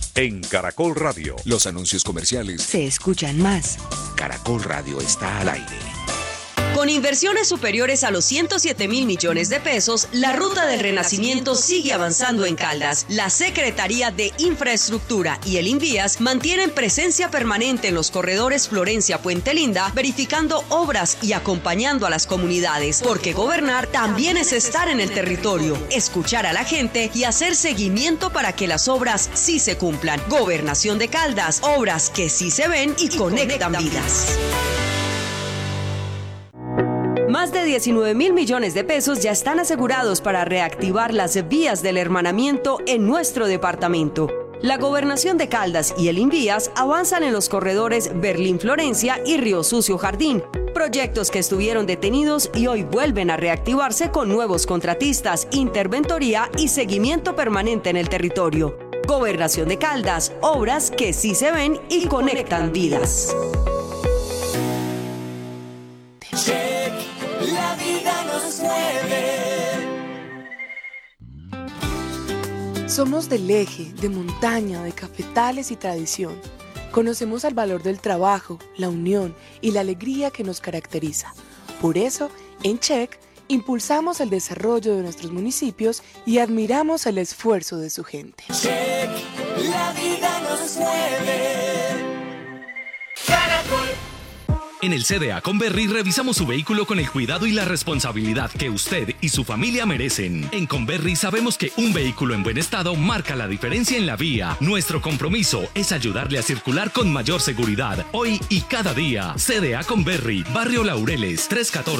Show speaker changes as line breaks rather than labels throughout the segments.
En Caracol Radio,
los anuncios comerciales
se escuchan más.
Caracol Radio está al aire.
Con inversiones superiores a los 107.000 millones de pesos, la ruta del renacimiento sigue avanzando en Caldas. La Secretaría de Infraestructura y el Invías mantienen presencia permanente en los corredores Florencia-Puente Linda, verificando obras y acompañando a las comunidades, porque gobernar también es estar en el territorio, escuchar a la gente y hacer seguimiento para que las obras sí se cumplan. Gobernación de Caldas, obras que sí se ven y conectan vidas. Más de 19.000 millones de pesos ya están asegurados para reactivar las vías del hermanamiento en nuestro departamento. La Gobernación de Caldas y el Invías avanzan en los corredores Berlín-Florencia y Río Sucio-Jardín, proyectos que estuvieron detenidos y hoy vuelven a reactivarse con nuevos contratistas, interventoría y seguimiento permanente en el territorio. Gobernación de Caldas, obras que sí se ven y conectan vidas.
La vida nos mueve.
Somos del eje, de montaña, de cafetales y tradición. Conocemos el valor del trabajo, la unión y la alegría que nos caracteriza. Por eso, en CHEC, impulsamos el desarrollo de nuestros municipios y admiramos el esfuerzo de su gente.
CHEC, la vida nos mueve. Caracol.
En el CDA Conberry revisamos su vehículo con el cuidado y la responsabilidad que usted y su familia merecen. En Conberry sabemos que un vehículo en buen estado marca la diferencia en la vía. Nuestro compromiso es ayudarle a circular con mayor seguridad, hoy y cada día. CDA Conberry, Barrio Laureles,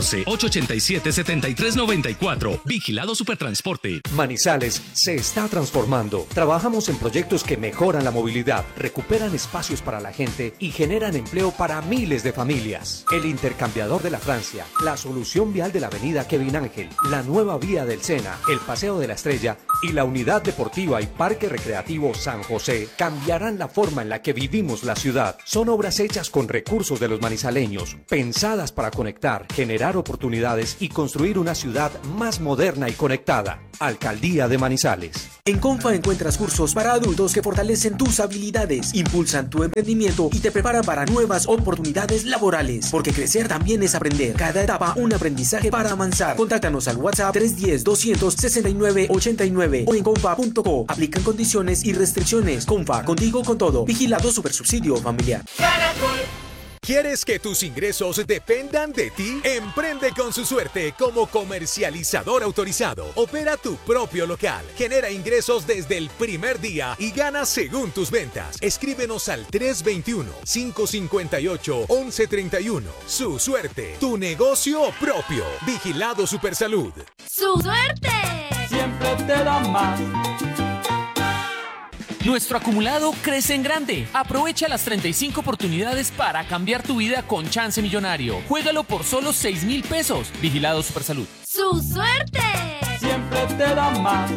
314-887-7394. Vigilado Supertransporte.
Manizales se está transformando. Trabajamos en proyectos que mejoran la movilidad, recuperan espacios para la gente y generan empleo para miles de familias. El intercambiador de la Francia, la solución vial de la avenida Kevin Ángel, la nueva vía del Sena, el Paseo de la Estrella y la unidad deportiva y parque recreativo San José cambiarán la forma en la que vivimos la ciudad. Son obras hechas con recursos de los manizaleños, pensadas para conectar, generar oportunidades y construir una ciudad más moderna y conectada. Alcaldía de Manizales.
En Confa encuentras cursos para adultos que fortalecen tus habilidades, impulsan tu emprendimiento y te preparan para nuevas oportunidades laborales. Porque crecer también es aprender. Cada etapa un aprendizaje para avanzar. Contáctanos al WhatsApp 310-200-6989 o en confa.co. Aplican condiciones y restricciones. Confa, contigo con todo. Vigilado Supersubsidio Familiar.
Caracol.
¿Quieres que tus ingresos dependan de ti? Emprende con su suerte como comercializador autorizado. Opera tu propio local. Genera ingresos desde el primer día y gana según tus ventas. Escríbenos al 321-558-1131. Su suerte, tu negocio propio. Vigilado Supersalud.
¡Su suerte!
Siempre te da más.
Nuestro acumulado crece en grande. Aprovecha las 35 oportunidades para cambiar tu vida con Chance Millonario. Juégalo por solo 6,000 pesos. Vigilado Supersalud.
¡Su suerte!
Siempre te da más.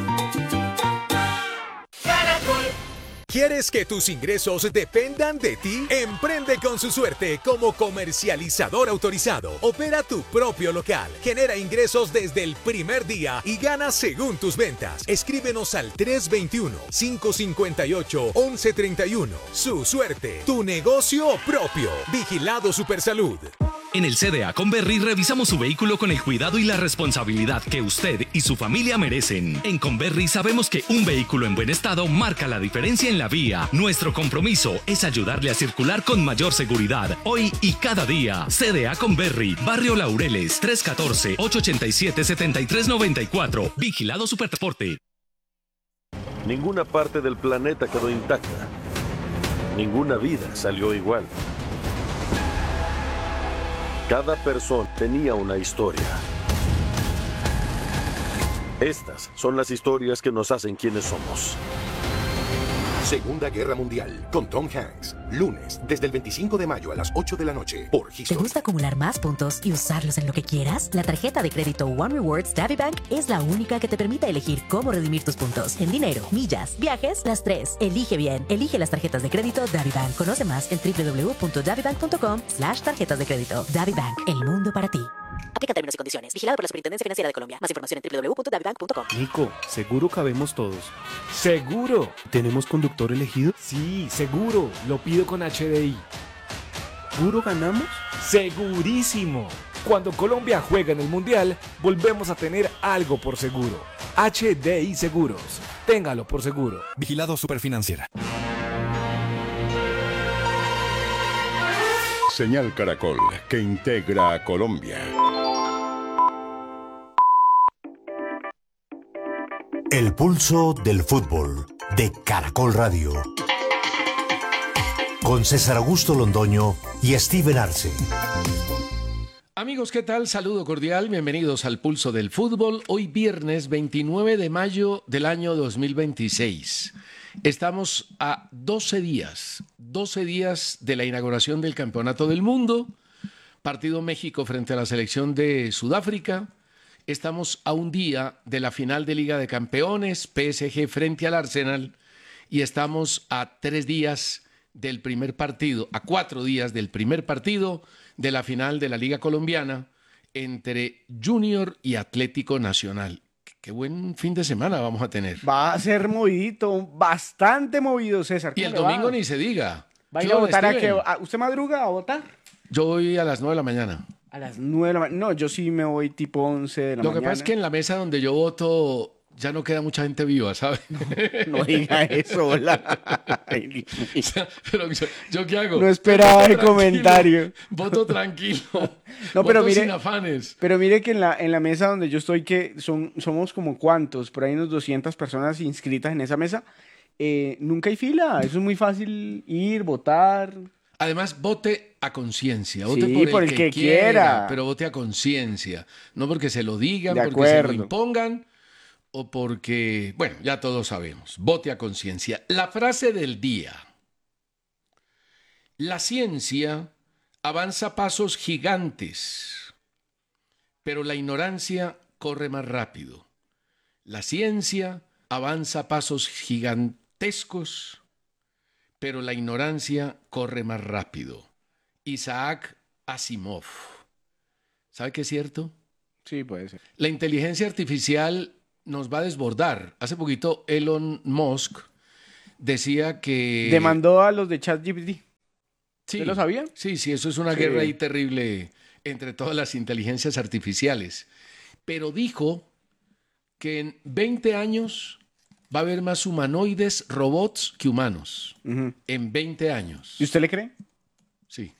Caracol.
¿Quieres que tus ingresos dependan de ti? Emprende con su suerte como comercializador autorizado. Opera tu propio local. Genera ingresos desde el primer día y gana según tus ventas. Escríbenos al 321-558-1131. Su suerte, tu negocio propio. Vigilado Supersalud.
En el CDA Conberry revisamos su vehículo con el cuidado y la responsabilidad que usted y su familia merecen. En Conberry sabemos que un vehículo en buen estado marca la diferencia en la vía. Nuestro compromiso es ayudarle a circular con mayor seguridad, hoy y cada día. CDA Conberry, Barrio Laureles, 314-887-7394. Vigilado Supertransporte.
Ninguna parte del planeta quedó intacta. Ninguna vida salió igual. Cada persona tenía una historia. Estas son las historias que nos hacen quienes somos.
Segunda Guerra Mundial, con Tom Hanks.
Lunes, desde el 25 de mayo a las 8 de la noche, por
¿Te
History.
gusta acumular más puntos y usarlos en lo que quieras? La tarjeta de crédito One Rewards DaviBank es la única que te permite elegir cómo redimir tus puntos. En dinero, millas, viajes, las tres. Elige bien. Elige las tarjetas de crédito DaviBank. Conoce más en www.davibank.com/tarjetas de crédito. DaviBank, el mundo para ti. Aplica términos y condiciones. Vigilado por la Superintendencia Financiera de Colombia. Más información en www.davibank.com.
Nico, ¿seguro cabemos todos? ¡Seguro! ¿Tenemos conductor elegido? Sí, seguro. Lo pido con HDI. ¿Seguro ganamos? ¡Segurísimo! Cuando Colombia juega en el Mundial, volvemos a tener algo por seguro. HDI Seguros. Téngalo por seguro.
Vigilado Superfinanciera.
Señal Caracol, que integra a Colombia.
El pulso del fútbol de Caracol Radio. Con César Augusto Londoño y Steven Arce.
Amigos, ¿qué tal? Saludo cordial, bienvenidos al Pulso del Fútbol. Hoy viernes 29 de mayo del año 2026. Estamos a 12 días de la inauguración del Campeonato del Mundo. Partido México frente a la selección de Sudáfrica. Estamos a un día de la final de Liga de Campeones, PSG frente al Arsenal. Y estamos a 3 días del primer partido, a 4 días del primer partido de la final de la Liga Colombiana entre Junior y Atlético Nacional. Qué buen fin de semana vamos a tener.
Va a ser movidito, bastante movido, César.
Y el domingo ni se diga.
¿Va a ir a votar a qué? ¿Usted madruga a votar?
Yo voy a las 9 de la mañana.
A las 9 de la mañana. No, yo sí me voy tipo 11 de la mañana.
Lo que pasa es que en la mesa donde yo voto ya no queda mucha gente viva, ¿sabes?
No diga eso, hola.
Pero ¿yo qué hago?
No esperaba el comentario.
Voto tranquilo.
No, pero
voto
mire,
sin afanes.
Pero mire que en la mesa donde yo estoy, que somos como cuántos, por ahí unos 200 personas inscritas en esa mesa, nunca hay fila. Eso es muy fácil ir, votar.
Además, vote a conciencia, vote
sí,
por el que
quiera,
pero vote a conciencia, no porque se lo digan,
de
porque
acuerdo.
se lo impongan o porque, bueno, ya todos sabemos, vote a conciencia. La frase del día: la ciencia avanza a pasos gigantes, pero la ignorancia corre más rápido. La ciencia avanza a pasos gigantescos, pero la ignorancia corre más rápido. Isaac Asimov. ¿Sabe qué es cierto?
Sí, puede ser.
La inteligencia artificial nos va a desbordar. Hace poquito Elon Musk decía que...
demandó a los de ChatGPT.
Sí,
¿Usted lo sabía?
Sí, eso es una guerra ahí terrible entre todas las inteligencias artificiales. Pero dijo que en 20 años va a haber más humanoides, robots, que humanos. En 20 años.
¿Y usted le cree?
Sí.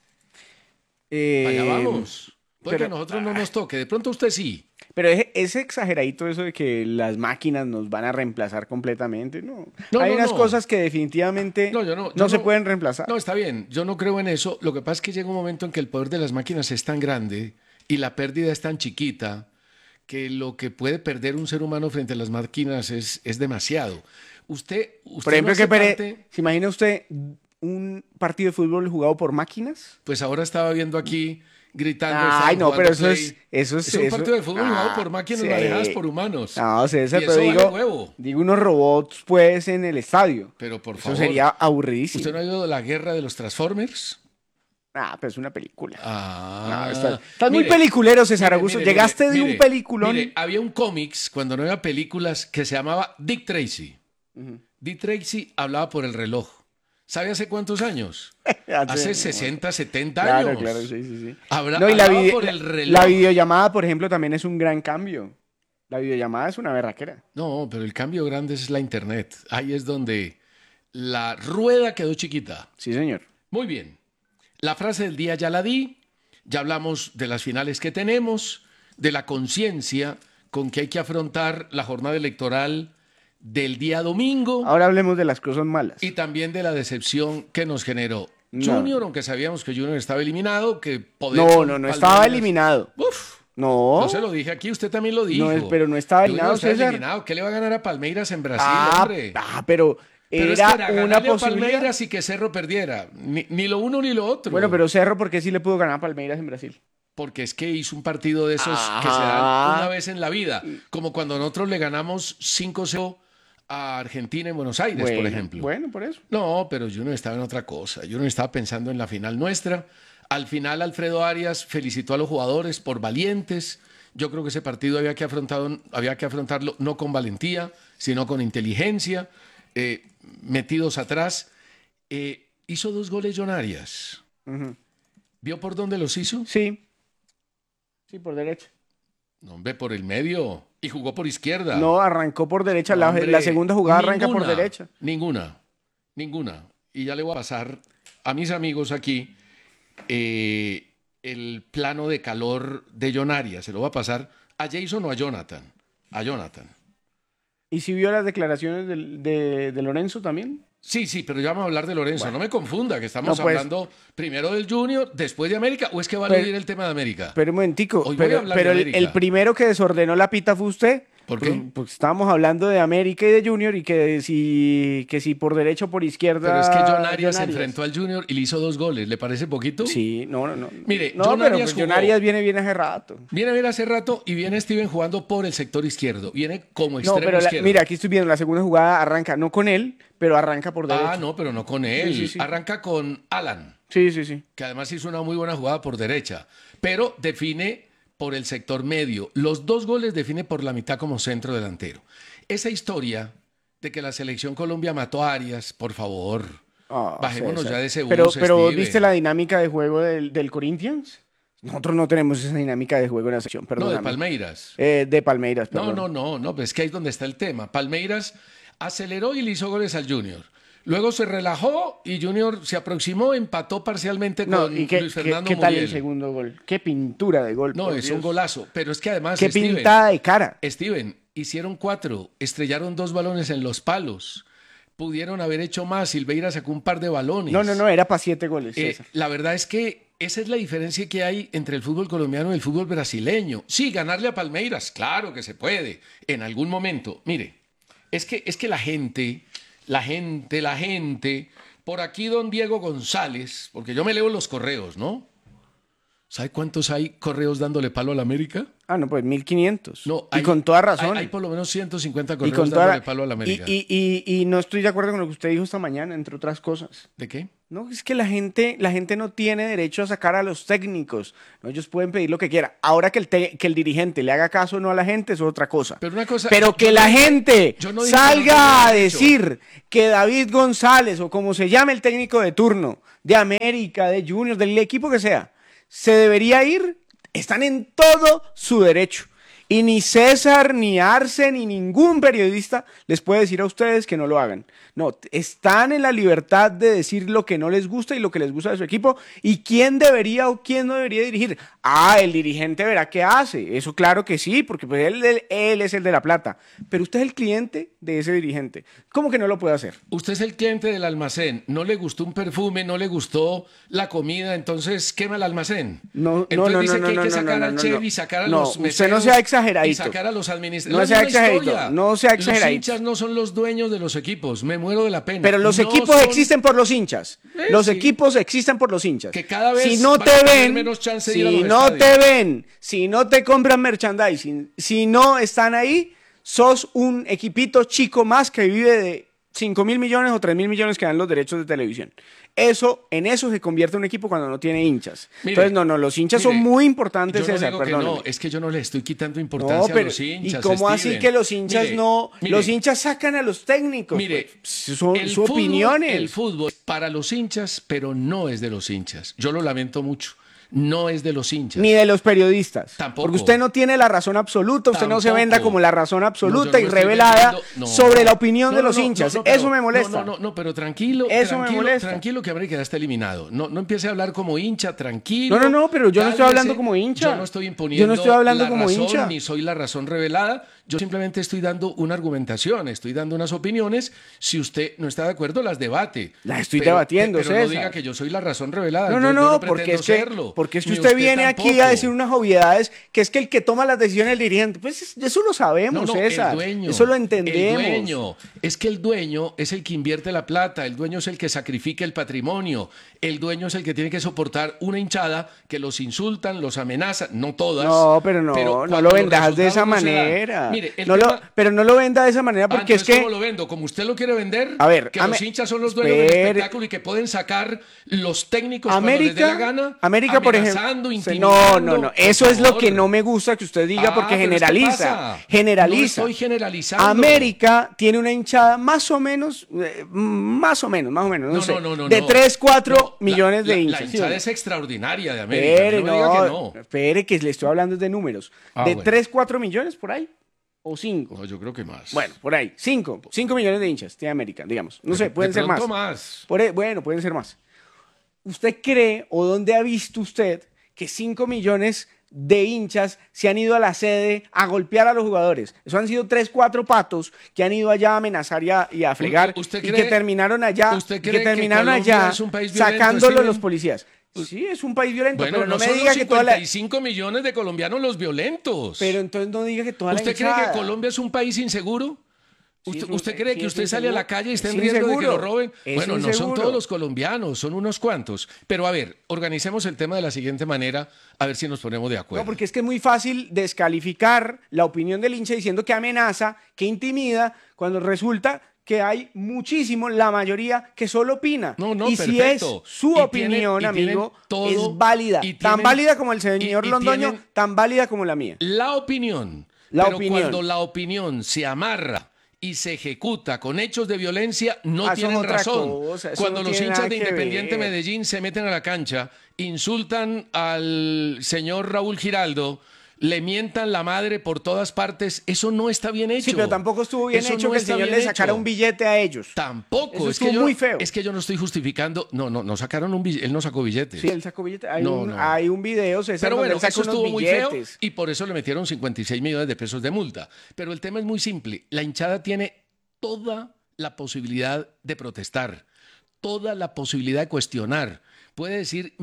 Allá vamos. Puede que a nosotros no nos toque. De pronto usted sí.
Pero es exageradito eso de que las máquinas nos van a reemplazar completamente. No. Hay unas cosas que definitivamente no se pueden reemplazar.
No, está bien. Yo no creo en eso. Lo que pasa es que llega un momento en que el poder de las máquinas es tan grande y la pérdida es tan chiquita que lo que puede perder un ser humano frente a las máquinas es demasiado. Usted
por ejemplo,
no
¿se imagina usted un partido de fútbol jugado por máquinas?
Pues ahora estaba viendo aquí gritando.
Ay, no, pero eso
es un partido de fútbol jugado por máquinas manejadas por humanos.
No, César,
y
pero
eso vale
digo unos robots pues en el estadio.
Pero por favor.
Eso sería aburridísimo.
¿Usted no ha oído la guerra de los Transformers?
Pero es una película.
Estás
muy peliculero, César Augusto. Llegaste de un peliculón.
Mire, había un cómics cuando no había películas que se llamaba Dick Tracy. Dick Tracy hablaba por el reloj. ¿Sabe hace cuántos años? Hace 60, 70 años.
Claro, sí.
Hablaba por el reloj.
La videollamada, por ejemplo, también es un gran cambio. La videollamada es una berraquera.
No, pero el cambio grande es la internet. Ahí es donde la rueda quedó chiquita.
Sí, señor.
Muy bien. La frase del día ya la di. Ya hablamos de las finales que tenemos, de la conciencia con que hay que afrontar la jornada electoral del día domingo.
Ahora hablemos de las cosas malas.
Y también de la decepción que nos generó Junior, aunque sabíamos que Junior estaba eliminado, que
no estaba eliminado.
Uf.
No.
No se lo dije aquí, usted también lo dijo.
No, pero no estaba eliminado, César.
¿Qué le va a ganar a Palmeiras en Brasil, hombre?
Pero
Pero
era
es que era
una
ganarle a
posibilidad.
Palmeiras y que Cerro perdiera. Ni lo uno ni lo otro.
Bueno, pero Cerro, ¿por qué sí le pudo ganar a Palmeiras en Brasil?
Porque es que hizo un partido de esos que se
Ajá.
dan una vez en la vida. Como cuando nosotros le ganamos 5-0 a Argentina en Buenos Aires, por ejemplo.
Bueno, por eso.
No, pero yo no estaba en otra cosa. Yo no estaba pensando en la final nuestra. Al final, Alfredo Arias felicitó a los jugadores por valientes. Yo creo que ese partido había que afrontarlo no con valentía, sino con inteligencia, metidos atrás. Hizo 2 goles John Arias. ¿Vio por dónde los hizo?
Sí. Sí, por derecha.
No, hombre, por el medio. Y jugó por izquierda.
No, arrancó por derecha.
No, hombre,
la segunda jugada arranca por
ninguna,
derecha.
Ninguna. Y ya le voy a pasar a mis amigos aquí el plano de calor de John Arias. Se lo va a pasar a Jason o a Jonathan. A Jonathan.
¿Y si vio las declaraciones de Lorenzo también?
Sí, pero ya vamos a hablar de Lorenzo.
Bueno.
No me confunda, que estamos
No, pues,
hablando primero del Junior, después de América, o es que va a aludir el tema de América.
Pero un momentico,
Hoy voy a hablar
pero
de América.
el primero que desordenó la pita fue usted.
¿Por qué?
Pues estábamos hablando de América y de Junior y que si por derecha o por izquierda.
Pero es que John Arias se enfrentó al Junior y le hizo 2 goles. ¿Le parece poquito?
Sí, no.
Mire,
No,
John
pero
Arias
John
jugó.
Arias viene bien hace rato.
Viene bien hace rato y viene Steven jugando por el sector izquierdo. Viene como extremo
No, pero
izquierdo.
mira, aquí estoy viendo la segunda jugada, arranca no con él, pero arranca por derecha.
Ah, no, pero no con él.
Sí.
Arranca con Alan.
Sí.
Que además hizo una muy buena jugada por derecha. Pero define por el sector medio. Los 2 goles define por la mitad como centro delantero. Esa historia de que la selección Colombia mató a Arias, por favor, bajémonos
César.
ya de ese bus,
Pero
Steven.
¿viste la dinámica de juego del Corinthians? Nosotros no tenemos esa dinámica de juego en la sección,
No,
perdón.
de Palmeiras.
De Palmeiras, perdón.
No, pues es que ahí es donde está el tema. Palmeiras aceleró y le hizo goles al Junior. Luego se relajó y Junior se aproximó, empató parcialmente con
¿y
Luis Fernando
qué tal
Muriel.
el segundo gol? Qué pintura de gol.
No,
por
es
Dios.
un golazo. Pero es que además,
Qué
Steven,
pintada de cara.
Steven, hicieron 4, estrellaron 2 balones en los palos. Pudieron haber hecho más. Silveira sacó un par de balones.
No, era para 7 goles. César.
La verdad es que esa es la diferencia que hay entre el fútbol colombiano y el fútbol brasileño. Sí, ganarle a Palmeiras, claro que se puede, en algún momento. Mire, es que la gente, por aquí don Diego González, porque yo me leo los correos, ¿no? ¿Sabe cuántos hay correos dándole palo a la América?
Ah, no, pues 1500.
No,
y con toda razón.
Hay por lo menos 150
Y
correos
con
dándole
toda
palo a la América.
Y no estoy de acuerdo con lo que usted dijo esta mañana, entre otras cosas.
¿De qué?
No, es que la gente no tiene derecho a sacar a los técnicos. ¿No? Ellos pueden pedir lo que quieran. Ahora que el dirigente le haga caso o no a la gente, eso es otra cosa.
Pero una cosa,
Pero que la gente
yo no dije que no
salga
tenía
a
derecho.
decir que David González, o como se llame el técnico de turno, de América, de Junior, del equipo que sea, se debería ir, están en todo su derecho. Y ni César, ni Arce, ni ningún periodista les puede decir a ustedes que no lo hagan. No, están en la libertad de decir lo que no les gusta y lo que les gusta de su equipo y quién debería o quién no debería dirigir. Ah, el dirigente verá qué hace. Eso claro que sí, porque pues él es el de la plata. Pero usted es el cliente de ese dirigente. ¿Cómo que no lo puede hacer?
Usted es el cliente del almacén. No le gustó un perfume, no le gustó la comida, entonces quema el almacén. Entonces dice que hay que sacar al chef y sacar a los meseros.
Usted no sea exageradito.
Y sacar a los administradores.
No sea exageradito. No sea
Los
exageradito.
hinchas no son los dueños de los equipos. Me muero de la pena.
Pero los
No
equipos
son-
existen por los hinchas. Los
sí.
equipos existen por los hinchas.
Que cada vez
si no
van
te
a tener
ven,
menos chance de ir a
si
los
no
estadios.
te ven, si no te compran merchandising, si no están ahí, sos un equipito chico más que vive de 5.000 millones o 3.000 millones que dan los derechos de televisión. En eso se convierte un equipo cuando no tiene hinchas.
Mire,
Entonces, no, los hinchas son muy importantes,
Yo no
César,
digo que
perdóneme.
no, es que yo no le estoy quitando importancia a los hinchas.
¿y cómo así
Steven?
que los hinchas
Mire,
no?
mire,
Los hinchas sacan a los técnicos.
Mire,
son
el
sus
fútbol-
opiniones.
El fútbol es para los hinchas, pero no es de los hinchas. Yo lo lamento mucho. No es de los hinchas.
Ni de los periodistas.
Tampoco.
Porque usted no tiene la razón absoluta, usted no se
Tampoco.
venda como la razón absoluta
No, yo
y
no estoy
revelada
vendiendo- no.
sobre la opinión
No,
de
no,
los
no,
hinchas.
no, pero-
Eso me molesta.
No, pero tranquilo.
Eso me molesta.
Tranquilo que América ya está eliminado. No empiece a hablar como hincha, tranquilo.
No, pero yo no estoy
cálmese.
hablando como hincha.
Yo no estoy imponiendo
Yo no estoy hablando
la
como
razón,
hincha.
ni soy la razón revelada. Yo simplemente estoy dando una argumentación, estoy dando unas opiniones. Si usted no está de acuerdo, las debate.
Las estoy debatiendo,
pero
César.
no diga que yo soy la razón revelada.
No,
yo
porque es que
Ni
usted viene
tampoco.
aquí a decir unas obviedades, que es que el que toma las decisiones es el dirigente. Pues eso lo sabemos,
No,
César.
el dueño,
eso lo entendemos.
El dueño, es que el dueño es el que invierte la plata, el dueño es el que sacrifica el patrimonio, el dueño es el que tiene que soportar una hinchada que los insultan, los amenazan, no todas.
No, pero no lo vendas de esa manera.
Mire,
pero no lo venda de esa manera porque es que...
¿Cómo lo vendo? Como usted lo quiere vender,
a ver,
que los hinchas son los dueños del espectáculo y que pueden sacar los técnicos cuando les dé la gana,
América, por ejemplo. No. Eso es lo que no me gusta que usted diga porque generaliza. Generaliza.
No estoy generalizando.
América tiene una hinchada más o menos, no sé, de 3, 4 millones de hinchas.
La hinchada es extraordinaria de América. No diga que no.
Espere, que le estoy hablando de números. De 3, 4 millones por ahí. ¿O 5?
No, yo creo que más.
Bueno, por ahí. 5 millones de hinchas tiene América, digamos. No sé, pueden ser más. Bueno, pueden ser más. ¿Usted cree o dónde ha visto usted que 5 millones de hinchas se han ido a la sede a golpear a los jugadores? Eso han sido 3, 4 patos que han ido allá a amenazar y a fregar y que terminaron allá, sacándolo los policías. Sí, es un país violento,
bueno,
pero no me
son
diga
los
que toda la...
55 millones de colombianos los violentos.
Pero entonces no diga que toda la
¿Usted cree que Colombia es un país inseguro? ¿Usted cree que usted sale a la calle y está en riesgo de que lo roben? Bueno, no son todos los colombianos, son unos cuantos. Pero a ver, organicemos el tema de la siguiente manera, a ver si nos ponemos de acuerdo.
No, porque es que es muy fácil descalificar la opinión del hincha diciendo que amenaza, que intimida, cuando resulta que hay muchísimo, la mayoría, que solo opina. Y
perfecto.
Si es su opinión, amigo, es válida. Tan válida como el señor Londoño, tan válida como la mía.
La opinión. Cuando la opinión se amarra y se ejecuta con hechos de violencia, no tienen razón. Cuando los hinchas de Independiente Medellín se meten a la cancha, insultan al señor Raúl Giraldo, le mientan la madre por todas partes, eso no está bien hecho.
Sí, pero tampoco estuvo bien hecho que el señor le sacara un billete a ellos.
Tampoco.
Eso estuvo muy feo.
Es que yo no estoy justificando. No sacaron un billete. Él no sacó billetes.
Sí, él sacó billetes. Hay un video, César,
pero bueno,
donde él sacó
eso estuvo muy feo
billetes.
y por eso le metieron 56 millones de pesos de multa. Pero el tema es muy simple. La hinchada tiene toda la posibilidad de protestar, toda la posibilidad de cuestionar. Puede decir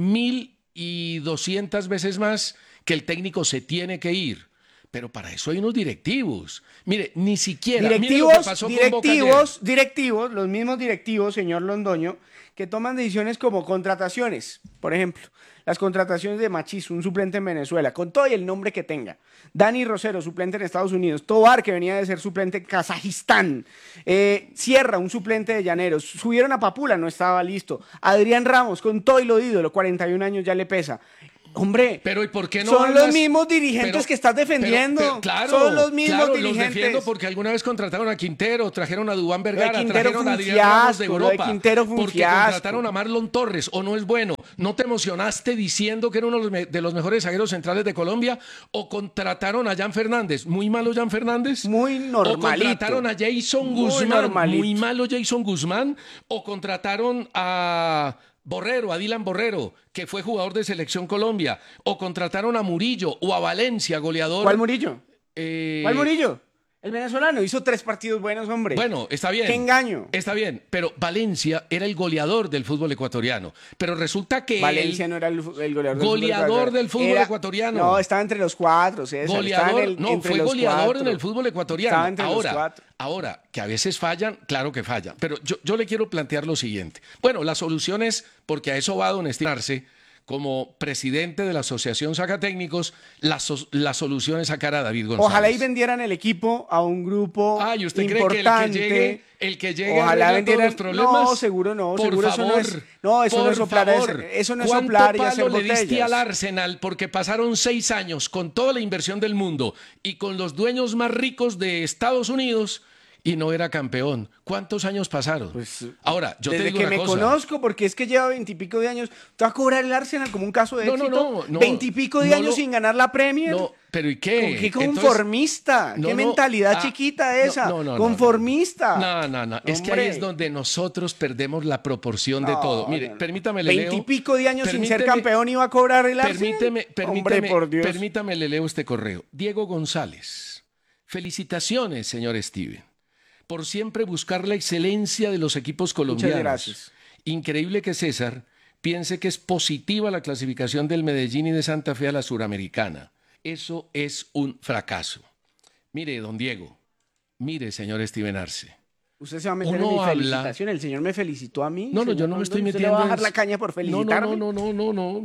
1.200 veces más que el técnico se tiene que ir. Pero para eso hay unos directivos. Mire, ni siquiera...
Directivos, los mismos directivos, señor Londoño, que toman decisiones como contrataciones. Por ejemplo, las contrataciones de Machís, un suplente en Venezuela, con todo y el nombre que tenga. Dani Rosero, suplente en Estados Unidos. Tobar, que venía de ser suplente en Kazajistán. Sierra, un suplente de Llaneros. Subieron a Papula, no estaba listo. Adrián Ramos, con todo y lo ídolo, 41 años ya le pesa. Hombre,
pero ¿y por qué no
son los mismos dirigentes que estás defendiendo.
Claro,
son los mismos dirigentes.
Los defiendo porque alguna vez contrataron a Quintero, trajeron a Duván Vergara,
trajeron
a
Adrián Ramos de Europa.
Porque contrataron a Marlon Torres, ¿o no es bueno? ¿No te emocionaste diciendo que era uno de los mejores zagueros centrales de Colombia? ¿O contrataron a Jan Fernández? ¿Muy malo Jan Fernández?
Muy normalito.
¿O contrataron a Jason Guzmán? ¿Muy malo Jason Guzmán? ¿O contrataron a Dylan Borrero, que fue jugador de Selección Colombia? ¿O contrataron a Murillo o a Valencia, goleador?
¿Cuál Murillo? ¿Cuál Murillo? El venezolano hizo 3 partidos buenos, hombre.
Bueno, está bien.
¡Qué engaño!
Está bien, pero Valencia era el goleador del fútbol ecuatoriano. Pero resulta que
Valencia no era el goleador
del fútbol ecuatoriano.
No, estaba entre los 4, César.
Fue goleador en el fútbol ecuatoriano.
Estaba entre los 4.
Ahora, que a veces fallan, claro que fallan. Pero yo le quiero plantear lo siguiente. Bueno, la solución es, porque a eso va don Estinarse, como presidente de la Asociación Sacatécnicos, la solución es sacar a David González.
Ojalá y vendieran el equipo a un grupo
¿y usted
importante.
Cree que el que llegue
ojalá
vendieran todos los problemas?
No, seguro no.
Por
seguro
favor,
eso no es soplar. Eso no es soplar y hacer botellas.
¿Cuánto palo le diste al Arsenal porque pasaron 6 años con toda la inversión del mundo y con los dueños más ricos de Estados Unidos y no era campeón? ¿Cuántos años pasaron?
Pues,
ahora, yo te digo una cosa.
Desde que me conozco, porque es que lleva 20 y pico de años. ¿Te va a cobrar el Arsenal como un caso de éxito?
No.
20 y pico de años sin ganar la Premier.
No, pero ¿y qué?
¿Qué conformista? ¿Qué mentalidad chiquita esa? Conformista.
No. Es que ahí es donde nosotros perdemos la proporción de todo. Mire, permítame, le leo.
20 y pico de años sin ser campeón iba a cobrar el Arsenal.
Permítame, le leo este correo. Diego González. Felicitaciones, señor Steven, por siempre buscar la excelencia de los equipos colombianos.
Muchas gracias.
Increíble que César piense que es positiva la clasificación del Medellín y de Santa Fe a la Suramericana. Eso es un fracaso. Mire, don Diego, mire, señor Steven Arce.
Usted se va a meter en mi felicitación. El señor me felicitó a mí.
No, yo no me estoy metiendo.
¿Usted le va a bajar la caña por felicitarme?
No.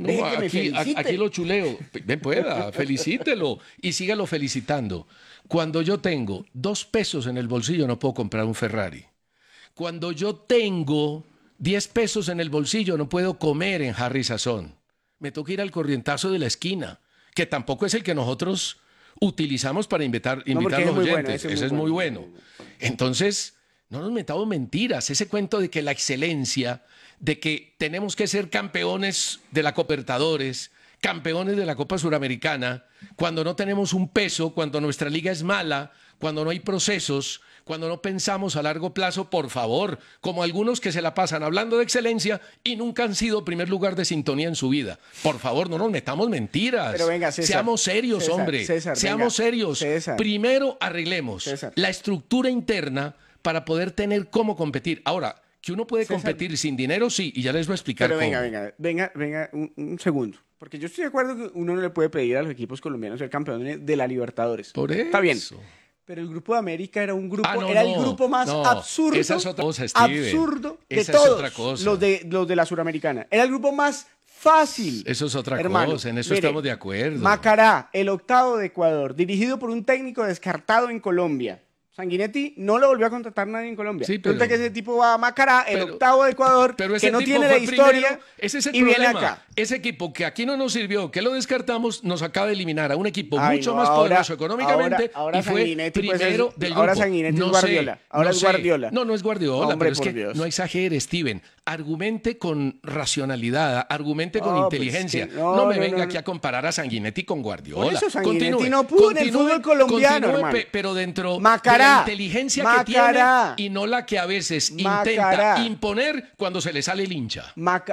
Aquí lo chuleo. Ven, pueda, felicítelo y sígalo felicitando. Cuando yo tengo 2 pesos en el bolsillo no puedo comprar un Ferrari. Cuando yo tengo 10 pesos en el bolsillo no puedo comer en Harry Sazón. Me toca ir al corrientazo de la esquina, que tampoco es el que nosotros utilizamos para invitar a los oyentes. Ese es muy bueno. Entonces, no nos metamos mentiras. Ese cuento de que la excelencia, de que tenemos que ser campeones de la Copa Libertadores, campeones de la Copa Suramericana, cuando no tenemos un peso, cuando nuestra liga es mala, cuando no hay procesos, cuando no pensamos a largo plazo, por favor, como algunos que se la pasan hablando de excelencia y nunca han sido primer lugar de sintonía en su vida. Por favor, no nos metamos mentiras.
Pero venga, César,
seamos serios, hombre. Seamos serios.
César.
Primero arreglemos la estructura interna para poder tener cómo competir. Ahora, que uno puede competir sin dinero, sí, y ya les voy a explicar
cómo.
Pero
venga, un segundo. Porque yo estoy de acuerdo que uno no le puede pedir a los equipos colombianos ser campeones de la Libertadores.
Por eso.
Está bien. Pero el Grupo de América era un grupo, el grupo más absurdo,
esa es otra cosa,
absurdo de
esa
todos
es otra cosa.
Los de la Suramericana. Era el grupo más fácil.
Eso es otra
hermano,
cosa, en eso estamos de acuerdo.
Macará, el octavo de Ecuador, dirigido por un técnico descartado en Colombia. Sanguinetti no lo volvió a contratar nadie en Colombia.
Sí,
resulta que ese tipo va a Macará, el octavo de Ecuador, que no tiene la historia,
ese es el
y
problema.
viene acá.
Ese equipo que aquí no nos sirvió, que lo descartamos, nos acaba de eliminar a un equipo mucho más poderoso económicamente
ahora
y fue primero del grupo.
Ahora Sanguinetti es Guardiola. Ahora es Guardiola.
No es Guardiola,
Hombre,
pero es que
Dios.
no exagere, Steven. Argumente con racionalidad, argumente con inteligencia.
Pues
no me venga aquí a comparar a Sanguinetti con Guardiola.
Por eso Sanguinetti no pudo en el fútbol colombiano, hermano.
Pero dentro
Macará,
de la inteligencia que tiene y no la que a veces intenta imponer cuando se le sale el hincha.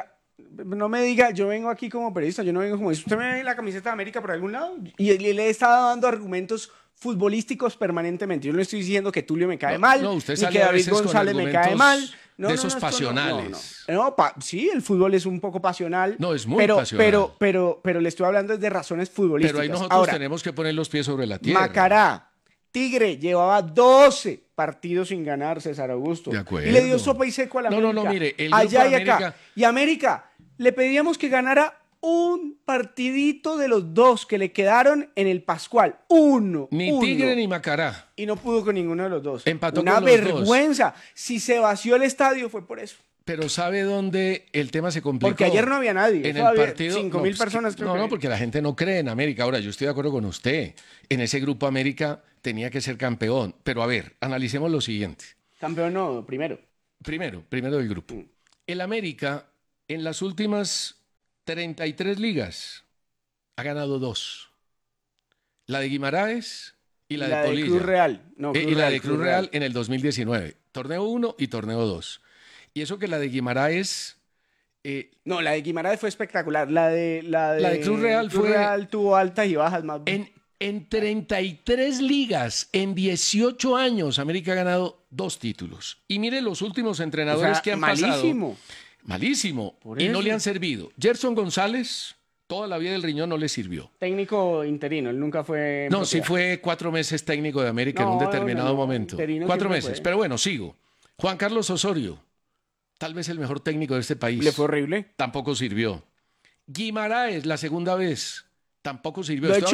No me diga, yo vengo aquí como periodista, yo no vengo como eso. ¿Usted me ve la camiseta de América por algún lado? Y le he estado dando argumentos futbolísticos permanentemente. Yo no estoy diciendo que Tulio me cae mal,
usted
ni que David González me cae mal.
De esos pasionales.
Sí, el fútbol es un poco pasional.
No, es muy pasional.
Pero le estoy hablando de razones futbolísticas.
Pero ahí nosotros tenemos que poner los pies sobre la tierra.
Macará, Tigre, llevaba 12 partidos sin ganar, César Augusto.
De acuerdo.
Y le dio sopa y seco a la América.
No, mire, el
allá
grupo
y acá.
América...
Y América, le pedíamos que ganara un partidito de los 2 que le quedaron en el Pascual. Uno.
Tigre ni Macará.
Y no pudo con ninguno de los 2.
Empató
Una
con los
vergüenza. Si se vació el estadio fue por eso.
Pero ¿sabe dónde el tema se complicó?
Porque ayer no había nadie.
En el partido
5.000 personas.
No, porque la gente no cree en América. Ahora, yo estoy de acuerdo con usted. En ese grupo América tenía que ser campeón. Pero a ver, analicemos lo siguiente.
Campeón no, primero.
Primero del grupo. El América, en las últimas 33 ligas, ha ganado 2. La de Guimaraes y la de Polilla.
Cruz Real.
Y la de Cruz Real en el 2019. Torneo 1 y torneo 2. Y eso que la de Guimaraes...
no, la de Guimaraes fue espectacular. La de
Cruz Real
tuvo altas y bajas más bien.
En 33 ligas, en 18 años, América ha ganado 2 títulos. Y mire los últimos entrenadores que han pasado. Malísimo. Y no le han servido. Gerson González, toda la vida del riñón no le sirvió.
Técnico interino, él nunca fue...
No, sí fue 4 meses técnico de América en un determinado momento. 4 meses, pero bueno, sigo. Juan Carlos Osorio, tal vez el mejor técnico de este país.
Le fue horrible.
Tampoco sirvió. Guimaraes, la segunda vez. Tampoco sirvió.
Lo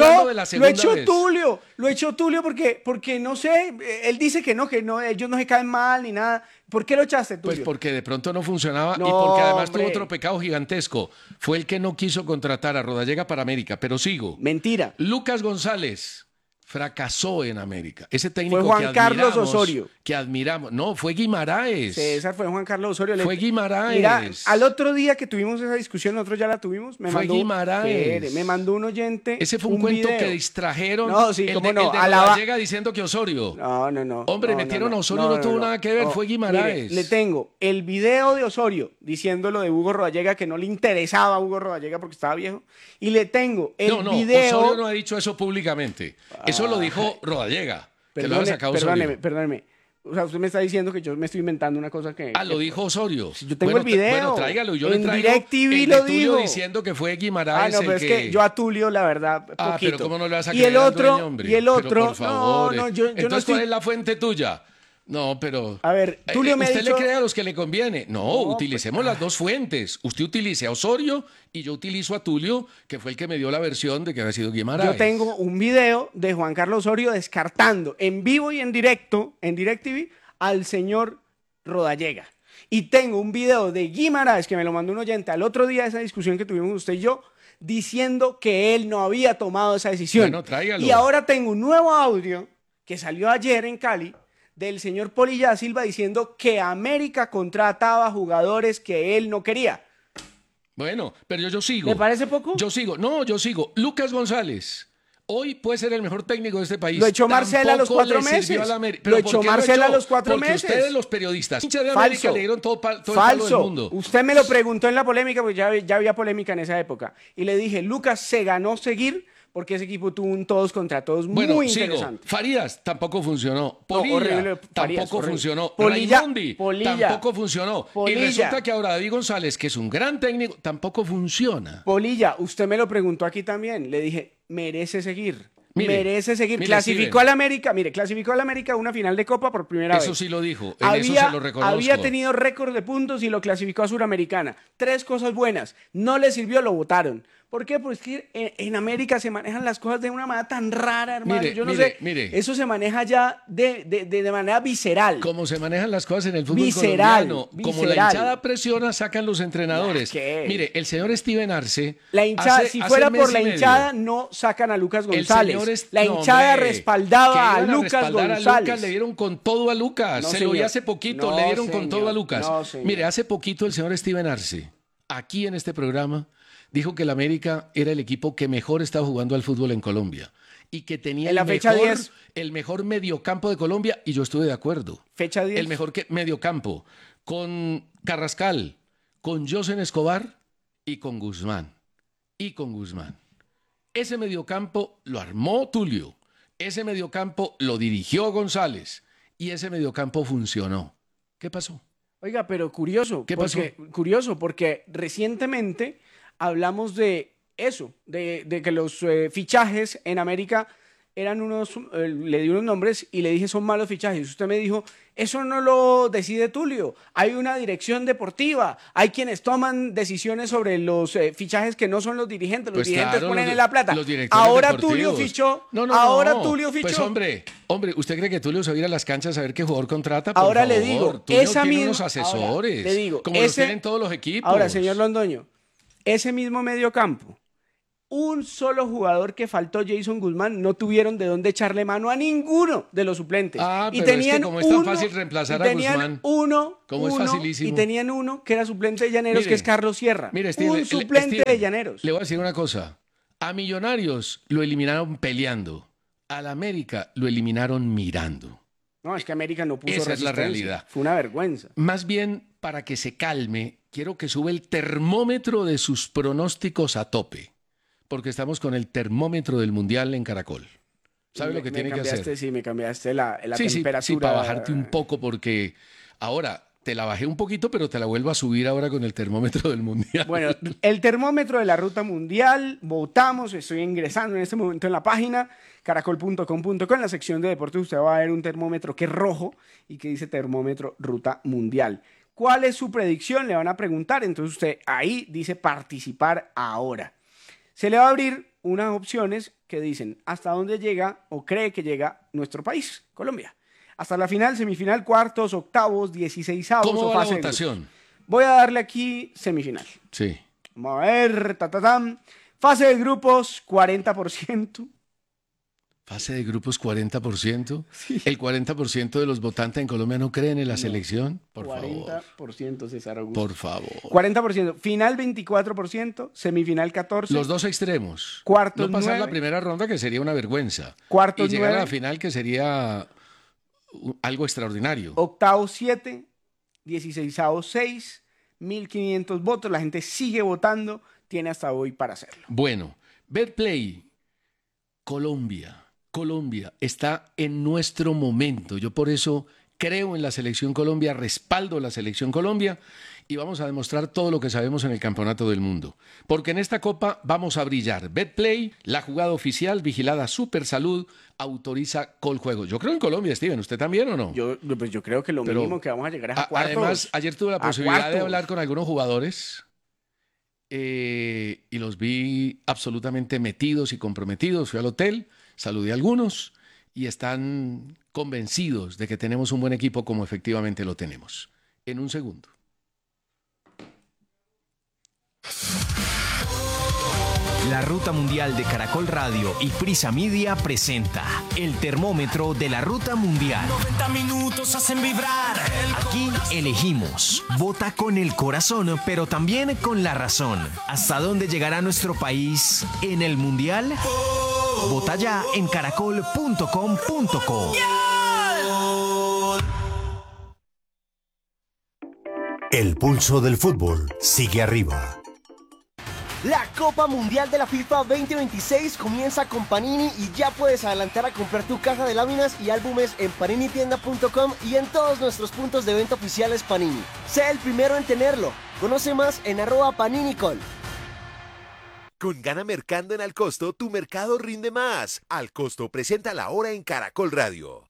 echó Tulio porque no sé, él dice que no, ellos no se caen mal ni nada. ¿Por qué lo echaste, Tulio?
Pues porque de pronto no funcionaba y porque además tuvo otro pecado gigantesco. Fue el que no quiso contratar a Rodallega para América, pero sigo.
Mentira.
Lucas González fracasó en América. Ese técnico
fue Juan Carlos Osorio.
Que admiramos. No, fue Guimaraes.
César, fue Juan Carlos Osorio.
Fue Guimaraes.
Mira, al otro día que tuvimos esa discusión, nosotros ya la tuvimos.
Fue Guimaraes.
Me mandó un oyente.
Ese fue un cuento que distrajeron.
No, sí, cómo no.
El de Rodallega diciendo que Osorio.
No.
Hombre, metieron a Osorio, no tuvo nada que ver. Fue Guimaraes.
Mire, le tengo el video de Osorio diciéndolo de Hugo Rodallega, que no le interesaba a Hugo Rodallega porque estaba viejo. Y le tengo el video.
Osorio no ha dicho eso públicamente. Eso lo dijo Rodallega. que lo haya sacado Osorio.
Perdóneme. O sea, usted me está diciendo que yo me estoy inventando una cosa que...
Lo dijo Osorio.
Yo tengo el video.
Bueno, tráigalo. Yo
en
le traigo
DirecTV
el
lo
de Tulio
dijo.
diciendo que fue Guimaraes
no, pero es que yo a Tulio, la verdad, poquito.
Pero ¿cómo no le vas a
y
creer
el
al
otro,
dueño, hombre?
y el otro...
Pero por favor.
No, yo
Entonces,
no estoy...
¿cuál es la fuente tuya? No, pero...
A ver, Tulio me ha
¿Usted
dicho...
le cree a los que le conviene? No, utilicemos las dos fuentes. Usted utilice a Osorio y yo utilizo a Tulio, que fue el que me dio la versión de que había sido Guimaraes.
Yo tengo un video de Juan Carlos Osorio descartando en vivo y en directo, en DirecTV, al señor Rodallega. Y tengo un video de Guimaraes, que me lo mandó un oyente al otro día de esa discusión que tuvimos usted y yo, diciendo que él no había tomado esa decisión.
Bueno, tráigalo.
Y ahora tengo un nuevo audio que salió ayer en Cali del señor Polilla da Silva diciendo que América contrataba jugadores que él no quería.
Bueno, pero yo sigo.
¿Le parece poco?
Yo sigo. Lucas González. Hoy puede ser el mejor técnico de este país.
Lo echó Marcela a los 4 meses. Lo echó Marcela a los 4 meses.
Porque ustedes, los periodistas, hinchas de América, le dieron todo el palo del mundo.
Usted me lo preguntó en la polémica, porque ya había polémica en esa época. Y le dije, Lucas se ganó seguir porque ese equipo tuvo un todos contra todos muy interesante.
Farías tampoco funcionó. Polilla tampoco funcionó.
Polilla
tampoco funcionó. Y resulta que ahora David González, que es un gran técnico, tampoco funciona.
Polilla, usted me lo preguntó aquí también. Le dije, merece seguir. Merece seguir. Clasificó al América a una final de Copa por primera vez.
Eso sí lo dijo. Eso se lo reconozco.
Había tenido récord de puntos y lo clasificó a Suramericana. 3 cosas buenas. No le sirvió, lo votaron. ¿Por qué? Porque en América se manejan las cosas de una manera tan rara, hermano. Yo no sé. Eso se maneja ya de manera visceral.
Como se manejan las cosas en el fútbol colombiano. Como la hinchada presiona, sacan los entrenadores. Mire, el señor Steven Arce...
La hinchada, si fuera por la hinchada, no sacan a Lucas González. La hinchada respaldaba a Lucas González.
Le dieron con todo a Lucas. Se lo oí hace poquito. Le dieron con todo a Lucas. Mire, hace poquito el señor Steven Arce, aquí en este programa, dijo que el América era el equipo que mejor estaba jugando al fútbol en Colombia y que tenía el mejor mediocampo de Colombia, y yo estuve de acuerdo.
Fecha 10.
El mejor mediocampo, con Carrascal, con Josen Escobar y con Guzmán. Ese mediocampo lo armó Tulio, ese mediocampo lo dirigió González y ese mediocampo funcionó. ¿Qué pasó?
Oiga, pero curioso.
¿Qué pasó?
Curioso, porque recientemente hablamos de eso, de que los fichajes en América eran le di unos nombres y le dije son malos fichajes. Usted me dijo, eso no lo decide Tulio, hay una dirección deportiva, hay quienes toman decisiones sobre los fichajes que no son los dirigentes, los dirigentes ponen en la plata. Ahora Tulio fichó, Tulio fichó.
Pues hombre, ¿usted cree que Tulio se va a ir a las canchas a ver qué jugador contrata?
Ahora le digo,
Tulio tiene unos asesores,
le digo,
como los tienen todos los equipos.
Ahora, señor Londoño, ese mismo mediocampo, un solo jugador que faltó, Jason Guzmán, no tuvieron de dónde echarle mano a ninguno de los suplentes.
Y tenían es que como es tan fácil reemplazar a Guzmán. Es facilísimo.
Y tenían uno que era suplente de Llaneros, que es Carlos Sierra.
Mire, Steve,
suplente de Llaneros.
Le voy a decir una cosa. A Millonarios lo eliminaron peleando. Al América lo eliminaron mirando.
No, es que América no puso
Esa
resistencia.
Es la realidad.
Fue una vergüenza.
Más bien, para que se calme, quiero que sube el termómetro de sus pronósticos a tope. Porque estamos con el termómetro del Mundial en Caracol. ¿Sabe lo que tiene que hacer?
Sí, me cambiaste la temperatura.
Sí, para bajarte un poco, porque ahora te la bajé un poquito, pero te la vuelvo a subir ahora con el termómetro del Mundial.
Bueno, el termómetro de la ruta mundial, votamos, estoy ingresando en este momento en la página caracol.com.co, en la sección de deportes usted va a ver un termómetro que es rojo y que dice termómetro ruta mundial. ¿Cuál es su predicción? Le van a preguntar, entonces usted ahí dice participar ahora. Se le va a abrir unas opciones que dicen hasta dónde llega o cree que llega nuestro país, Colombia. Hasta la final, semifinal, cuartos, octavos, 16avos.
¿Cómo va la votación?
Voy a darle aquí semifinal.
Sí.
Vamos a ver, fase de grupos, 40%.
Fase de grupos, 40%. Sí. El 40% de los votantes en Colombia no creen en la selección. Por
40%, César Augusto.
Por favor.
40%. Final, 24%. Semifinal, 14%.
Los dos extremos.
Cuartos,
no pasar
9.
la primera ronda, que sería una vergüenza.
Cuartos,
y llegar
9.
a la final, que sería algo extraordinario.
Octavos, 7. 16avos, 6. 1.500 votos. La gente sigue votando. Tiene hasta hoy para hacerlo.
Bueno, Betplay, Colombia. Colombia, está en nuestro momento. Yo por eso creo en la Selección Colombia, respaldo la Selección Colombia y vamos a demostrar todo lo que sabemos en el Campeonato del Mundo. Porque en esta Copa vamos a brillar. Betplay, la jugada oficial, vigilada Supersalud, autoriza Coljuegos. Yo creo en Colombia, Steven. ¿Usted también o no?
Yo creo que lo mínimo que vamos a llegar es a cuartos.
Además, ayer tuve la posibilidad de hablar con algunos jugadores y los vi absolutamente metidos y comprometidos. Fui al hotel, saludé a algunos y están convencidos de que tenemos un buen equipo como efectivamente lo tenemos. En un segundo.
La Ruta Mundial de Caracol Radio y Prisa Media presenta el termómetro de la Ruta Mundial.
90 minutos hacen vibrar.
Aquí elegimos. Vota con el corazón, pero también con la razón. ¿Hasta dónde llegará nuestro país en el Mundial? Vota ya en caracol.com.co.
El pulso del fútbol sigue arriba.
La Copa Mundial de la FIFA 2026 comienza con Panini y ya puedes adelantar a comprar tu caja de láminas y álbumes en paninitienda.com y en todos nuestros puntos de venta oficiales Panini. Sé el primero en tenerlo. Conoce más en @paninicol.
Con Gana Mercando en Alcosto, tu mercado rinde más. Alcosto presenta la hora en Caracol Radio.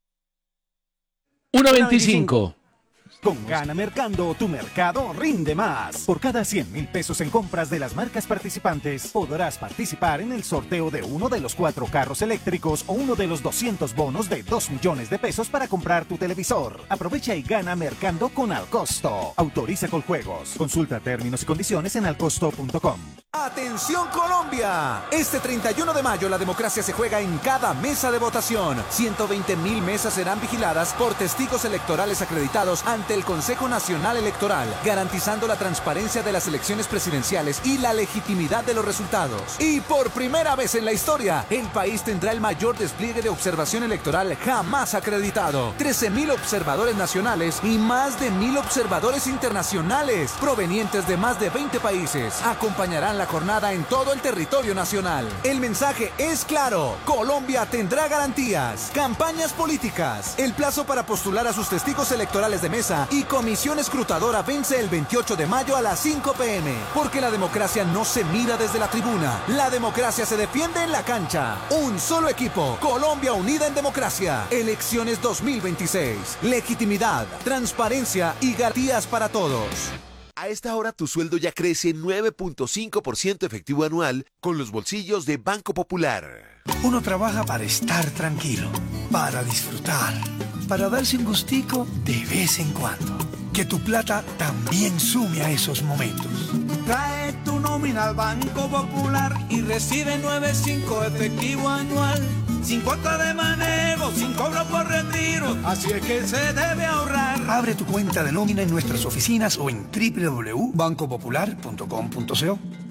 1.25.
Con Gana Mercando, tu mercado rinde más. Por cada 100,000 pesos en compras de las marcas participantes, podrás participar en el sorteo de uno de los 4 carros eléctricos o uno de los 200 bonos de 2 millones de pesos para comprar tu televisor. Aprovecha y gana Mercando con Alcosto. Autoriza Coljuegos. Consulta términos y condiciones en alcosto.com.
¡Atención Colombia! Este 31 de mayo la democracia se juega en cada mesa de votación. 120,000 mesas serán vigiladas por testigos electorales acreditados ante el Consejo Nacional Electoral, garantizando la transparencia de las elecciones presidenciales y la legitimidad de los resultados. Y por primera vez en la historia, el país tendrá el mayor despliegue de observación electoral jamás acreditado. 13,000 observadores nacionales y más de 1,000 observadores internacionales, provenientes de más de 20 países, acompañarán la jornada en todo el territorio nacional. El mensaje es claro: Colombia tendrá garantías, campañas políticas. El plazo para postular a sus testigos electorales de mesa y comisión escrutadora vence el 28 de mayo a las 5 p.m. Porque la democracia no se mira desde la tribuna, la democracia se defiende en la cancha. Un solo equipo, Colombia unida en democracia. Elecciones 2026. Legitimidad, transparencia y garantías para todos.
A esta hora tu sueldo ya crece 9.5% efectivo anual con los bolsillos de Banco Popular.
Uno trabaja para estar tranquilo, para disfrutar, para darse un gustico de vez en cuando. Que tu plata también sume a esos momentos.
Trae tu nómina al Banco Popular y recibe 9.5 efectivo anual. Sin cuota de manejo, sin cobro por retiro. Así es que se debe ahorrar.
Abre tu cuenta de nómina en nuestras oficinas o en www.bancopopular.com.co.